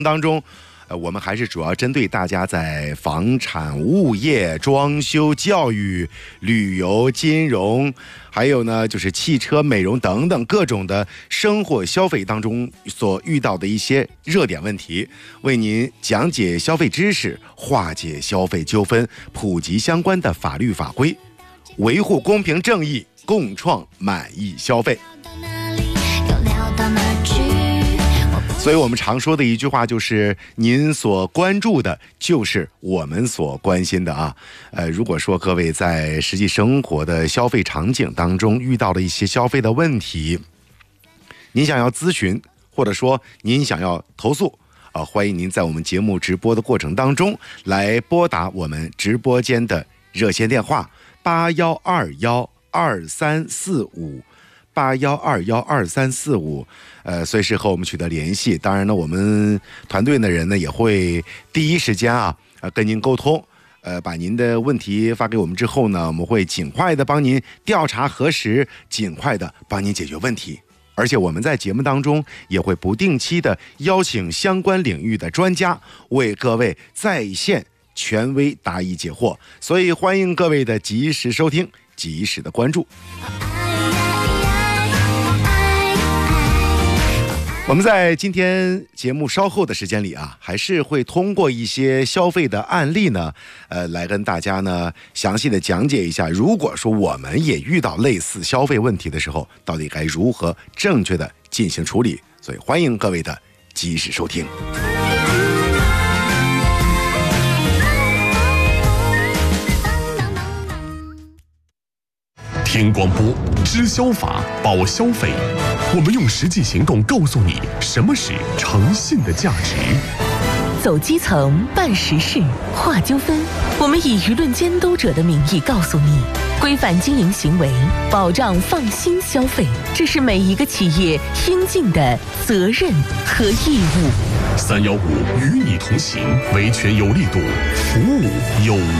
当中，我们还是主要针对大家在房产、物业、装修、教育、旅游、金融，还有呢就是汽车、美容等等各种的生活消费当中所遇到的一些热点问题，为您讲解消费知识，化解消费纠纷，普及相关的法律法规，维护公平正义，共创满意消费。所以我们常说的一句话就是您所关注的就是我们所关心的啊。如果说各位在实际生活的消费场景当中遇到了一些消费的问题，您想要咨询或者说您想要投诉，欢迎您在我们节目直播的过程当中来拨打我们直播间的热线电话81212345。81212345，随时和我们取得联系。当然呢，我们团队的人呢也会第一时间跟您沟通，把您的问题发给我们之后呢，我们会尽快的帮您调查核实，尽快的帮您解决问题。而且我们在节目当中也会不定期的邀请相关领域的专家为各位在线权威答疑解惑，所以欢迎各位的及时收听，及时的关注。我们在今天节目稍后的时间里还是会通过一些消费的案例呢，来跟大家呢详细的讲解一下，如果说我们也遇到类似消费问题的时候，到底该如何正确的进行处理。所以欢迎各位的及时收听。 听广播，知消法，保消费。我们用实际行动告诉你什么是诚信的价值。 走基层，办实事，化纠纷。我们以舆论监督者的名义告诉你，规范经营行为，保障放心消费，这是每一个企业应尽的责任和义务。 315与你同行，维权有力度，服务有